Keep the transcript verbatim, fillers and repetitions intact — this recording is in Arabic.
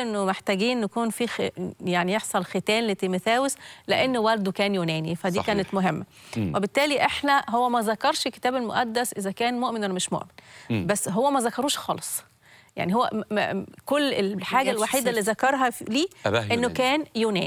انه محتاجين نكون في خ... يعني يحصل ختان لتيموثاوس لانه والده كان يوناني، فدي صحيح. كانت مهمه. مم. وبالتالي احنا هو ما ذكرش الكتاب المقدس اذا كان مؤمن ولا مش مؤمن، مم. بس هو ما ذكروش خالص. يعني هو م... م... كل الحاجه الوحيده اللي ذكرها ليه انه كان يوناني.